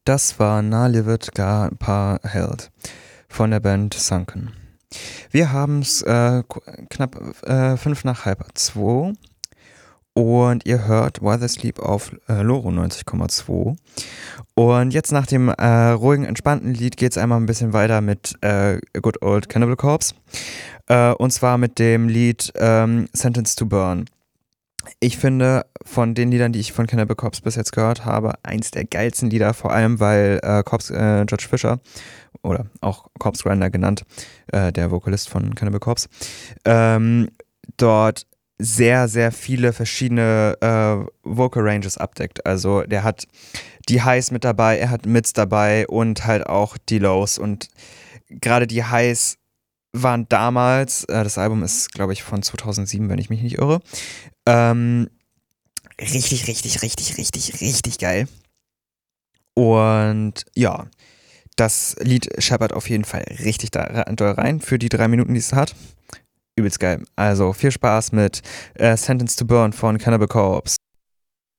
Das war Na livet gar paar Held von der Band Sunken. Wir haben es knapp 1:55 und ihr hört While They Sleep auf Loro 90,2. Und jetzt nach dem ruhigen, entspannten Lied geht es einmal ein bisschen weiter mit Good Old Cannibal Corpse. Und zwar mit dem Lied Sentenced to Burn. Ich finde, von den Liedern, die ich von Cannibal Corpse bis jetzt gehört habe, eins der geilsten Lieder, vor allem weil George Fisher, oder auch Corpse Grinder genannt, der Vokalist von Cannibal Corpse, dort sehr, sehr viele verschiedene Vocal Ranges abdeckt. Also der hat die Highs mit dabei, er hat Mids dabei und halt auch die Lows. Und gerade die Highs waren damals, das Album ist, glaube ich, von 2007, wenn ich mich nicht irre, richtig, richtig, richtig, richtig, richtig geil. Und ja, das Lied scheppert auf jeden Fall richtig doll rein für die 3 Minuten, die es hat. Übelst geil. Also viel Spaß mit Sentence to Burn von Cannibal Corpse.